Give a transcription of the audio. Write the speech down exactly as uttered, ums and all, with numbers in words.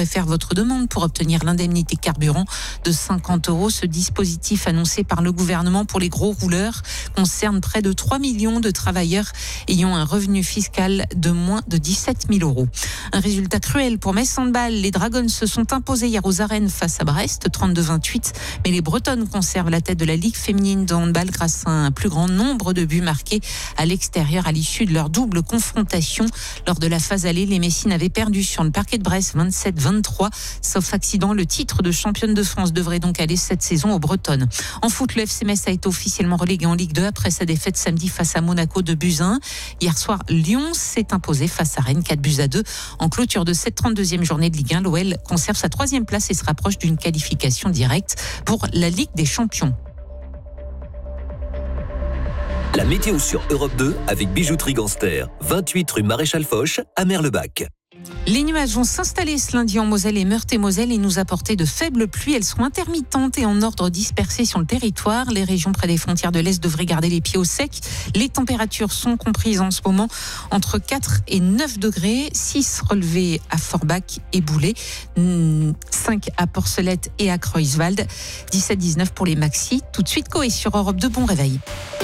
pourrez faire votre demande pour obtenir l'indemnité carburant de cinquante euros. Ce dispositif annoncé par le gouvernement pour les gros rouleurs concerne près de trois millions de travailleurs ayant un revenu fiscal de moins de dix-sept mille euros. Un résultat cruel pour Metz Handball. Les Dragons se sont imposés hier aux arènes face à Brest, trente-deux vingt-huit. Mais les Bretonnes conservent la tête de la Ligue féminine de handball grâce à un plus grand nombre de buts marqués à l'extérieur à l'issue de leur double confrontation. Lors de la phase aller, les Messines avaient perdu sur le parquet de Brest vingt-sept vingt-trois. Sauf accident, le titre de championne de France devrait donc aller cette saison aux Bretonnes. En foot, le F C Metz a été officiellement relégué en Ligue deux après sa défaite samedi face à Monaco de buts à un. Hier soir, Lyon s'est imposé face à Rennes quatre buts à deux. En clôture de cette trente-deuxième journée de Ligue un, l'O L conserve sa troisième place et se rapproche d'une qualification directe pour la Ligue des Champions. La météo sur Europe deux avec Bijouterie Ganster, vingt-huit rue Maréchal Foch à Merlebach. Les nuages vont s'installer ce lundi en Moselle et Meurthe-et-Moselle et nous apporter de faibles pluies. Elles seront intermittentes et en ordre dispersé sur le territoire. Les régions près des frontières de l'Est devraient garder les pieds au sec. Les températures sont comprises en ce moment entre quatre et neuf degrés, six relevés à Forbach et Boulay, cinq à Porcelette et à Creuswald, dix-sept dix-neuf pour les maxis. Tout de suite, Coé sur Europe deux, bon réveil.